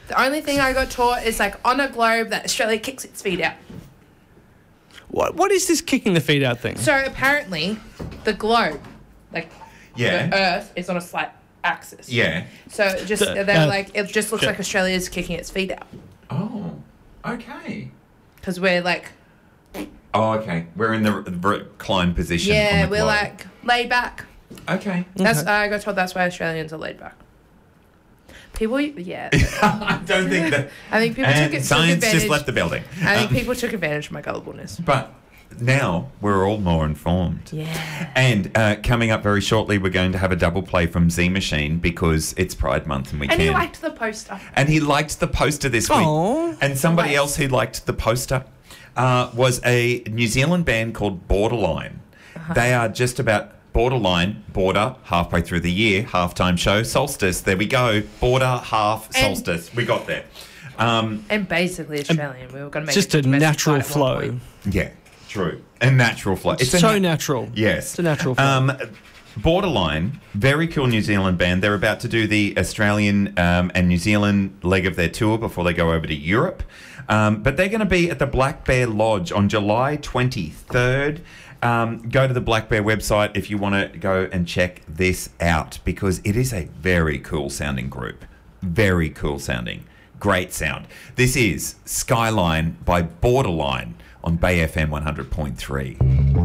The only thing I got taught is like on a globe that Australia kicks its feet out. What is this kicking the feet out thing? So apparently, the globe, like Yeah. the Earth, is on a slight axis. Yeah. So it just it just looks like Australia's kicking its feet out Oh, okay. because we're like Oh, okay. We're in the reclined position. on yeah the we're globe. like laid back. Okay. That's I got told that's why Australians are laid back. People, yeah. I don't think that. I think people took Science advantage. just left the building. I think people took advantage of my gullibleness. But now we're all more informed. Yeah. And coming up very shortly, we're going to have a double play from Z Machine because it's Pride Month and we And can. he liked the poster. And he liked the poster this Aw. week. And somebody Nice. else who liked the poster was a New Zealand band called Borderline. They are just about borderline, border, halfway through the year, halftime show, solstice. There we go. Border, half, And- solstice. We got there. And basically Australian. We were going to make Just it a domestic natural at one flow. point. Yeah, true. A natural flow. It's a so na- natural. Yes. It's a natural flow. Borderline, very cool New Zealand band. They're about to do the Australian and New Zealand leg of their tour before they go over to Europe. But they're going to be at the Black Bear Lodge on July 23rd. Go to the Black Bear website if you want to go and check this out because it is a very cool sounding group. Very cool sounding. Great sound. This is Skyline by Borderline on Bay FM 100.3.